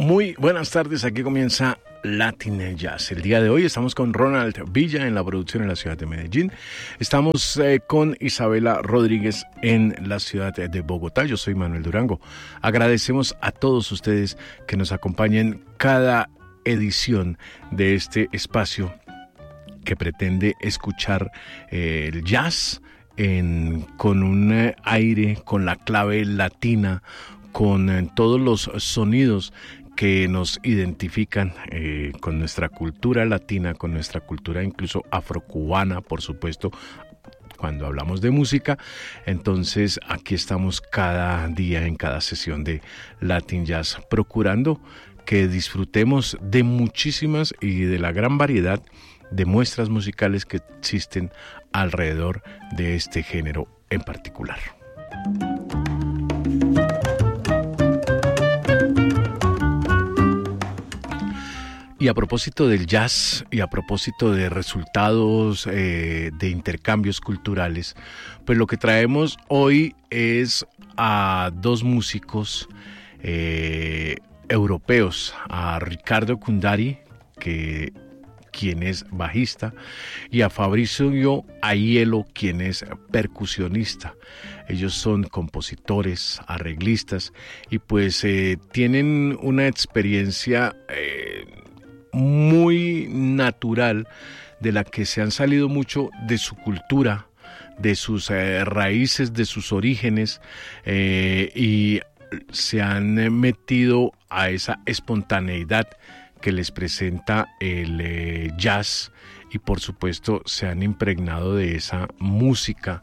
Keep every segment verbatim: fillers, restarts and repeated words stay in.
Muy buenas tardes, aquí comienza Latin Jazz. El día de hoy estamos con Ronald Villa en la producción en la ciudad de Medellín. Estamos eh, con Isabela Rodríguez en la ciudad de Bogotá. Yo soy Manuel Durango. Agradecemos a todos ustedes que nos acompañen cada edición de este espacio que pretende escuchar eh, el jazz en, con un eh, aire, con la clave latina, con eh, todos los sonidos que nos identifican eh, con nuestra cultura latina, con nuestra cultura incluso afrocubana, por supuesto, cuando hablamos de música. Entonces aquí estamos cada día en cada sesión de Latin Jazz, procurando que disfrutemos de muchísimas y de la gran variedad de muestras musicales que existen alrededor de este género en particular. Y a propósito del jazz y a propósito de resultados eh, de intercambios culturales, pues lo que traemos hoy es a dos músicos eh, europeos, a Riccardo Kundari, que quien es bajista, y a Fabrizio Aiello, quien es percusionista. Ellos son compositores, arreglistas, y pues eh, tienen una experiencia eh, muy natural, de la que se han salido mucho de su cultura, de sus eh, raíces, de sus orígenes, eh, y se han metido a esa espontaneidad que les presenta el eh, jazz, y por supuesto se han impregnado de esa música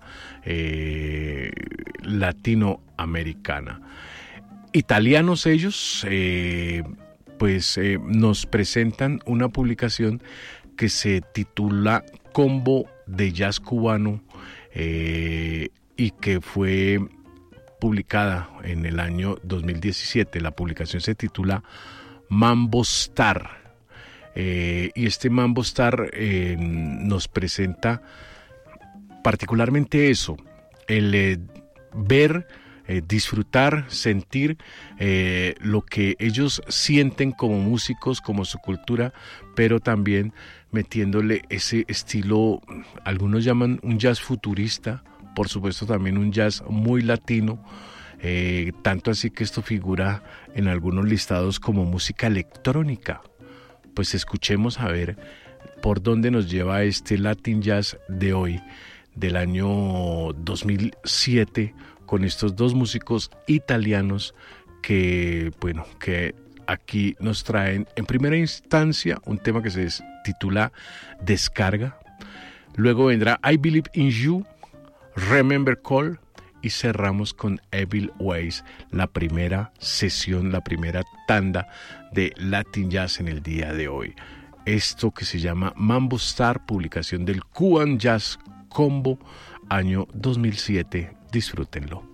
eh, latinoamericana. Italianos ellos, eh, pues eh, nos presentan una publicación que se titula Combo de Jazz Cubano eh, y que fue publicada en el año dos mil diecisiete. La publicación se titula Mambo Star, eh, y este Mambo Star eh, nos presenta particularmente eso, el eh, ver, eh, disfrutar, sentir eh, lo que ellos sienten como músicos, como su cultura, pero también metiéndole ese estilo, algunos llaman un jazz futurista, por supuesto también un jazz muy latino. Eh, tanto así que esto figura en algunos listados como música electrónica. Pues escuchemos a ver por dónde nos lleva este Latin Jazz de hoy, del año dos mil siete, con estos dos músicos italianos que, bueno, que aquí nos traen en primera instancia un tema que se titula Descarga. Luego vendrá I Believe in You, Remember Call, y cerramos con Evil Ways, la primera sesión, la primera tanda de Latin Jazz en el día de hoy. Esto que se llama Mambo Star, publicación del Cuban Jazz Combo, año dos mil siete. Disfrútenlo.